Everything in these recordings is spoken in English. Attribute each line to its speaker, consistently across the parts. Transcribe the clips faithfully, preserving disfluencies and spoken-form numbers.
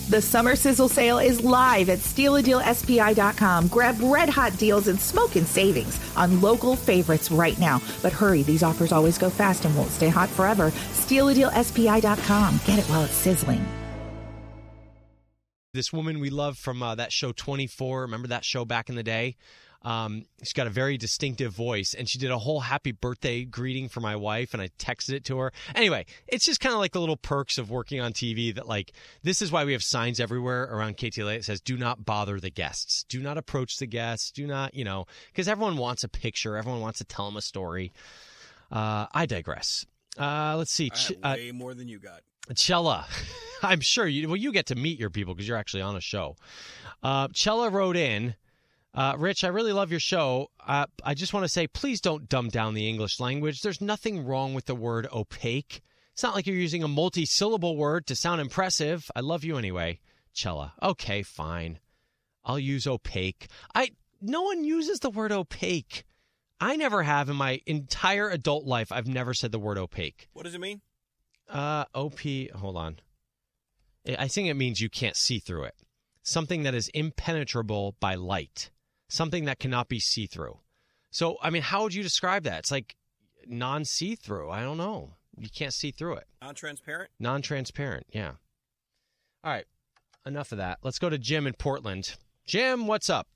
Speaker 1: The summer sizzle sale is live at steal a deal S P I dot com. Grab red-hot deals and smoking savings on local favorites right now. But hurry, these offers always go fast and won't stay hot forever. steal a deal S P I dot com. Get it while it's sizzling.
Speaker 2: This woman we love from uh, that show twenty-four, remember that show back in the day? Um, she's got a very distinctive voice, and she did a whole happy birthday greeting for my wife, and I texted it to her. Anyway, it's just kind of like the little perks of working on T V that, like, this is why we have signs everywhere around K T L A that says, do not bother the guests. Do not approach the guests. Do not, you know, because everyone wants a picture. Everyone wants to tell them a story. Uh, I digress. Uh, let's see.
Speaker 3: I have way uh, more than you got.
Speaker 2: Chella, I'm sure you, well, you get to meet your people because you're actually on a show. Uh, Chella wrote in, Uh, Rich, I really love your show. Uh, I just want to say, please don't dumb down the English language. There's nothing wrong with the word opaque. It's not like you're using a multi-syllable word to sound impressive. I love you anyway, Chella. Okay, fine. I'll use opaque. I no one uses the word opaque. I never have in my entire adult life. I've never said the word opaque.
Speaker 3: What does it mean?
Speaker 2: Uh, O P, hold on. I think it means you can't see through it. Something that is impenetrable by light. Something that cannot be see-through. So, I mean, how would you describe that? It's like non-see-through. I don't know. You can't see through it.
Speaker 3: Non-transparent?
Speaker 2: Non-transparent, yeah. All right. Enough of that. Let's go to Jim in Portland. Jim, what's up?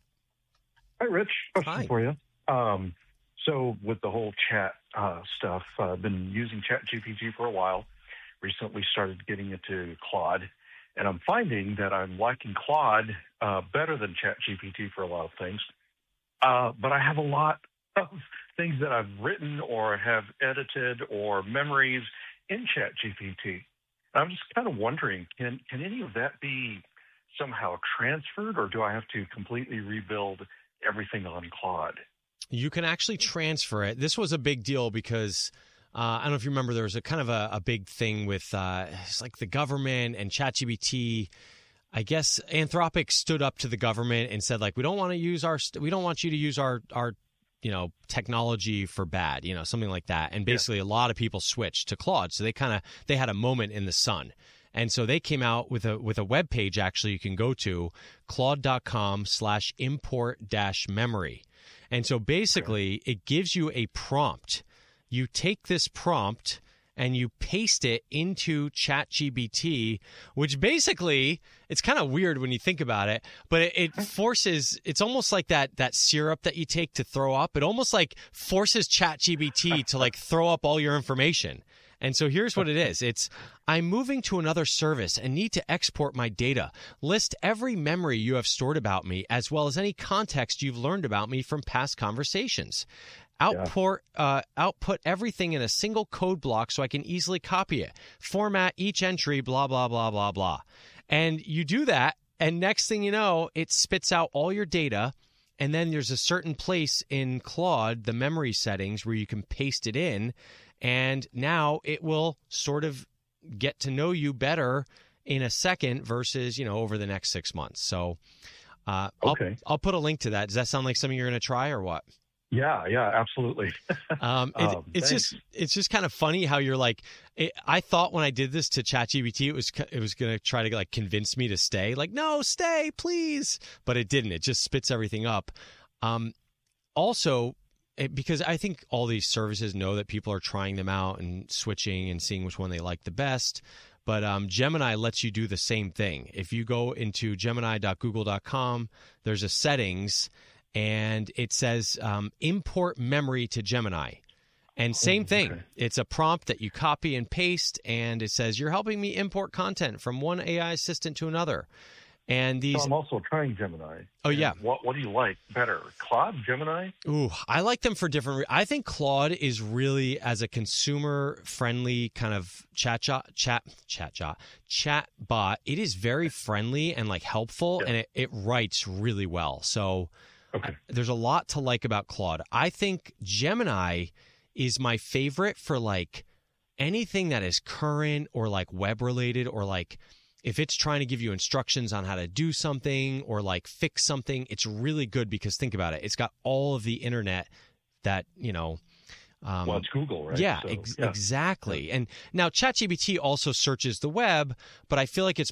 Speaker 4: Hi, Rich. Question
Speaker 2: Hi.
Speaker 4: for you. Um, so with the whole chat uh, stuff, uh, I've been using ChatGPT for a while. Recently started getting into Claude. And I'm finding that I'm liking Claude uh, better than ChatGPT for a lot of things. Uh, but I have a lot of things that I've written or have edited or memories in ChatGPT. I'm just kind of wondering, can, can any of that be somehow transferred, or do I have to completely rebuild everything on Claude?
Speaker 2: You can actually transfer it. This was a big deal because uh, I don't know if you remember, there was a kind of a, a big thing with uh, it's like the government and ChatGPT. I guess Anthropic stood up to the government and said, like, we don't want to use our, we don't want you to use our, our, you know, technology for bad, you know, something like that. And basically, yeah. a lot of people switched to Claude, so they kind of they had a moment in the sun. And so they came out with a with a web page. Actually, you can go to claude.com slash import dash memory. And so basically, okay. it gives you a prompt. You take this prompt and you paste it into ChatGPT, which basically, it's kind of weird when you think about it, but it, it forces, it's almost like that that syrup that you take to throw up. It almost like forces ChatGPT to like throw up all your information. And so here's what it is. It's, I'm moving to another service and need to export my data. List every memory you have stored about me, as well as any context you've learned about me from past conversations. Output, yeah. uh, output everything in a single code block so I can easily copy it. Format each entry, blah, blah, blah, blah, blah. And you do that, and next thing you know, it spits out all your data, and then there's a certain place in Claude, the memory settings, where you can paste it in, and now it will sort of get to know you better in a second versus, you know, over the next six months. So uh,
Speaker 4: okay.
Speaker 2: I'll, I'll put a link to that. Does that sound like something you're going to try or what?
Speaker 4: Yeah, yeah, absolutely.
Speaker 2: um, it,
Speaker 4: um,
Speaker 2: it's
Speaker 4: thanks.
Speaker 2: just it's just kind of funny how you're like, it, I thought when I did this to ChatGPT, it was it was going to try to like convince me to stay. Like, no, stay, please. But it didn't. It just spits everything up. Um, also, it, because I think all these services know that people are trying them out and switching and seeing which one they like the best. But um, Gemini lets you do the same thing. If you go into gemini dot google dot com, there's a settings. And it says um, import memory to Gemini. And same thing. Okay. It's a prompt that you copy and paste, and it says, you're helping me import content from one A I assistant to another. And these.
Speaker 4: So I'm also trying Gemini.
Speaker 2: Oh, yeah.
Speaker 4: What What do you like better, Claude, Gemini?
Speaker 2: Ooh, I like them for different reasons. I think Claude is really, as a consumer-friendly kind of chat chat chat chat chat chat bot, it is very friendly and like helpful, yeah. and it, it writes really well. So. Okay. There's a lot to like about Claude. I think Gemini is my favorite for like anything that is current or like web related, or like if it's trying to give you instructions on how to do something or like fix something. It's really good because think about it. It's got all of the internet that, you know. Um,
Speaker 4: well, it's Google, right?
Speaker 2: Yeah,
Speaker 4: so,
Speaker 2: ex-
Speaker 4: yeah.
Speaker 2: exactly. And now ChatGPT also searches the web, but I feel like it's